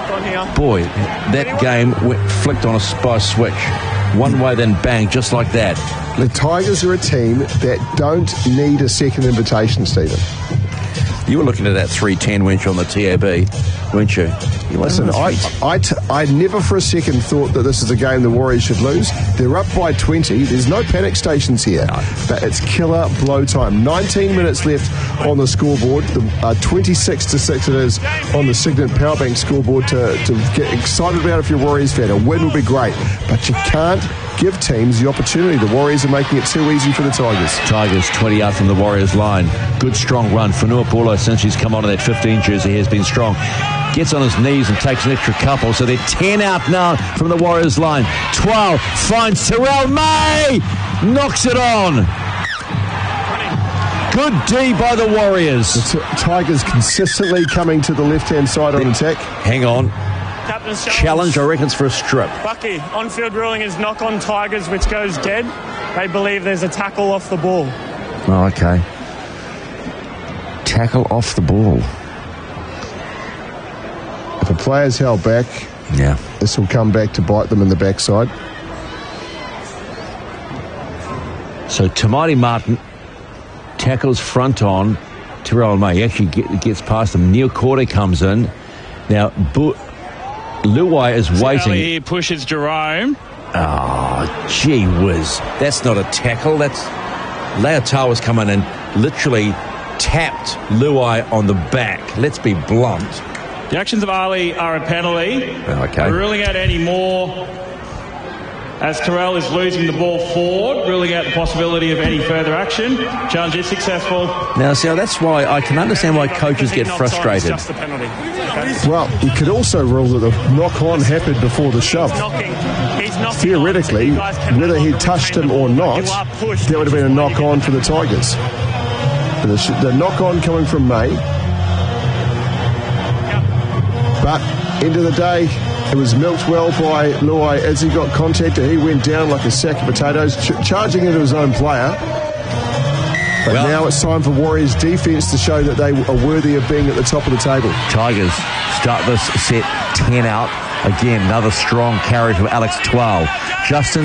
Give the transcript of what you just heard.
Boy, that game flicked on by a switch. One way, then bang, just like that. The Tigers are a team that don't need a second invitation, Stephen. You were looking at that 310, weren't you, on the TAB, weren't you? Listen, I never for a second thought that this is a game the Warriors should lose. They're up by 20. There's no panic stations here. No. But it's killer blow time. 19 minutes left on the scoreboard. 26-6 it is on the Signet Powerbank scoreboard to get excited about if you're a Warriors fan. A win would be great. But you can't give teams the opportunity. The Warriors are making it too easy for the Tigers. Tigers 20 out from the Warriors line. Good strong run. Fanua Paulo, since he's come onto that 15 jersey, has been strong. Gets on his knees and takes an extra couple. So they're 10 out now from the Warriors line. 12 finds Terrell May. Knocks it on. Good D by the Warriors. The Tigers consistently coming to the left-hand side on attack. Hang on. Challenge, I reckon, for a strip. Bucky, on-field ruling is knock on Tigers, which goes dead. They believe there's a tackle off the ball. Oh, okay. Tackle off the ball. If a player's held back, this will come back to bite them in the backside. So Tamati Martin tackles front on Terrell May. He actually gets past him. Neil Corday comes in. Now, Luai is waiting. He pushes Jerome. Oh, gee whiz. That's not a tackle. That's Leotawa's coming in, literally tapped Luai on the back. Let's be blunt. The actions of Ali are a penalty. Okay. Ruling out any more as Terrell is losing the ball forward, ruling out the possibility of any further action. Challenge is successful. Now, see, that's why I can understand why coaches get frustrated. Well, you could also rule that the knock-on happened before the shove. Theoretically, whether he touched him or not, that would have been a knock-on for the Tigers. The knock-on coming from May. But, end of the day, it was milked well by Luai. As he got contacted, he went down like a sack of potatoes, charging into his own player. But now it's time for Warriors defence to show that they are worthy of being at the top of the table. Tigers start this set 10 out. Again, another strong carry from Alex Twal. Justin